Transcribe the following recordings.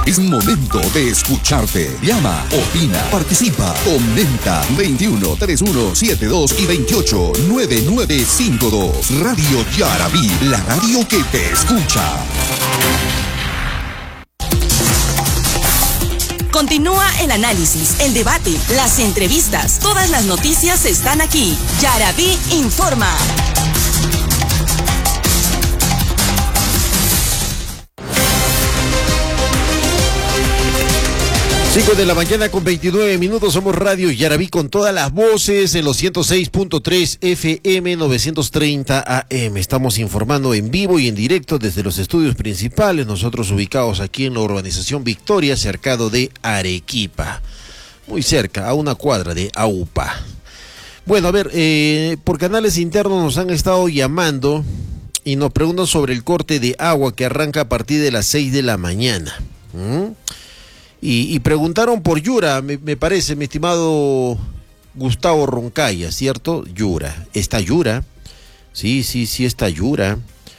Es momento de escucharte. Llama, opina, participa, comenta. 21 31 72 y 28 9952. Radio Yarabí, la radio que te escucha. Continúa el análisis, el debate, las entrevistas. Todas las noticias están aquí. Yarabí informa. 5 de la mañana con 29 minutos, somos Radio Yarabí con todas las voces en los 106.3 FM 930 AM. Estamos informando en vivo y en directo desde los estudios principales, nosotros ubicados aquí en la urbanización Victoria, cercado de Arequipa, muy cerca, a una cuadra de Aupa. Bueno, a ver, por canales internos nos han estado llamando y nos preguntan sobre el corte de agua que arranca a partir de las 6 de la mañana. Y preguntaron por Yura, me parece, mi estimado Gustavo Roncaya, ¿cierto? Yura. ¿Está Yura? Sí, está Yura.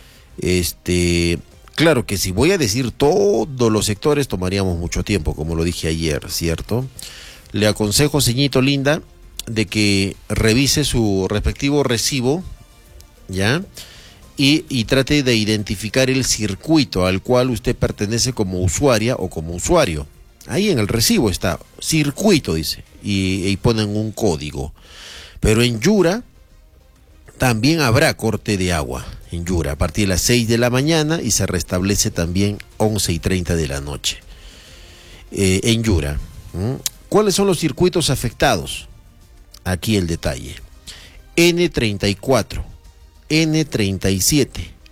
Claro que si voy a decir todos los sectores tomaríamos mucho tiempo, como lo dije ayer, ¿cierto? Le aconsejo, señorito linda, de que revise su respectivo recibo, ¿ya? Y trate de identificar el circuito al cual usted pertenece como usuaria o como usuario. Ahí en el recibo está, circuito dice, y ponen un código. Pero en Yura también habrá corte de agua, en Yura, a partir de las 6 de la mañana y se restablece también 11:30 de la noche. En Yura, ¿cuáles son los circuitos afectados? Aquí el detalle. N34, N37,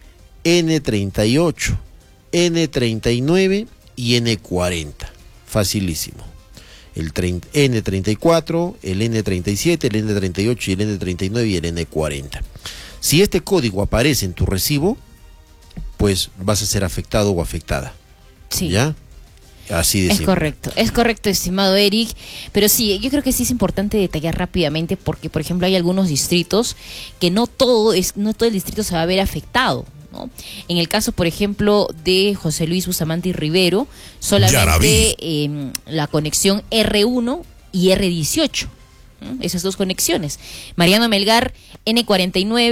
N38, N39 y N40. Facilísimo. El N34, el N37, el N38 y el N39 y el N40. Si este código aparece en tu recibo, pues vas a ser afectado o afectada. Sí. ¿Ya? Así de simple. Es correcto, estimado Eric, pero sí, yo creo que sí es importante detallar rápidamente porque, por ejemplo, hay algunos distritos que no todo el distrito se va a ver afectado, ¿no? En el caso, por ejemplo, de José Luis Bustamante y Rivero, solamente la conexión R1 y R18, esas dos conexiones. Mariano Melgar, N49.